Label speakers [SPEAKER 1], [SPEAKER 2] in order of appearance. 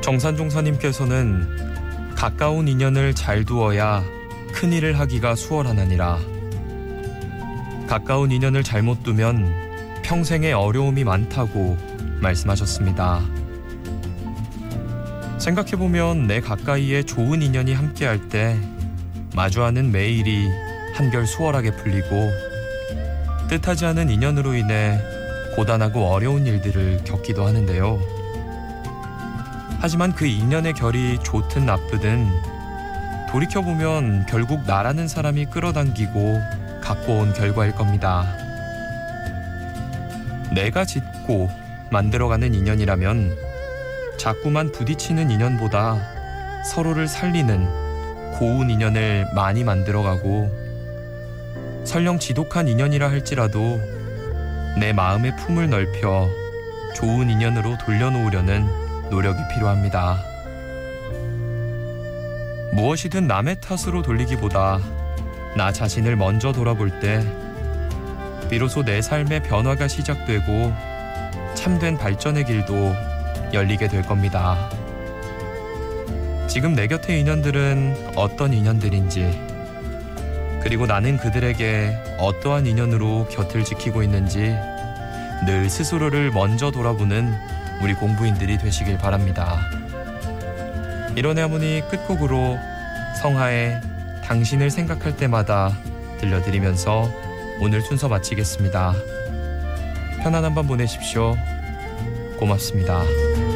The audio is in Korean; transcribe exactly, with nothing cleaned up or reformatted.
[SPEAKER 1] 정산종사님께서는 가까운 인연을 잘 두어야 큰일을 하기가 수월하나니라. 가까운 인연을 잘못 두면 평생에 어려움이 많다고 말씀하셨습니다. 생각해보면 내 가까이에 좋은 인연이 함께할 때 마주하는 매일이 한결 수월하게 풀리고 뜻하지 않은 인연으로 인해 고단하고 어려운 일들을 겪기도 하는데요. 하지만 그 인연의 결이 좋든 나쁘든 돌이켜보면 결국 나라는 사람이 끌어당기고 갖고 온 결과일 겁니다. 내가 짓고 만들어가는 인연이라면 자꾸만 부딪히는 인연보다 서로를 살리는 고운 인연을 많이 만들어가고, 설령 지독한 인연이라 할지라도 내 마음의 품을 넓혀 좋은 인연으로 돌려놓으려는 노력이 필요합니다. 무엇이든 남의 탓으로 돌리기보다 나 자신을 먼저 돌아볼 때 비로소 내 삶의 변화가 시작되고 참된 발전의 길도 열리게 될 겁니다. 지금 내 곁의 인연들은 어떤 인연들인지, 그리고 나는 그들에게 어떠한 인연으로 곁을 지키고 있는지 늘 스스로를 먼저 돌아보는 우리 공부인들이 되시길 바랍니다. 이런의 하모니 끝곡으로 성하의 당신을 생각할 때마다 들려드리면서 오늘 순서 마치겠습니다. 편안한 밤 보내십시오. 고맙습니다.